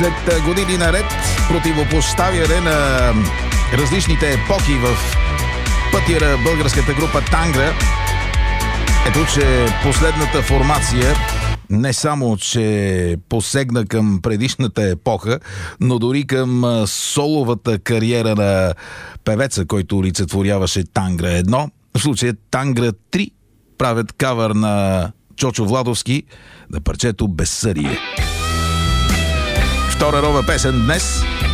След години наред противопоставяне на различните епохи в пътя на българската група Тангра, ето, че последната формация не само, че посегна към предишната епоха, но дори към соловата кариера на певеца, който олицетворяваше Тангра 1. В случая Тангра 3 правят кавър на Чочо Владовски на парчето Безсъдие. Втора нова песен днес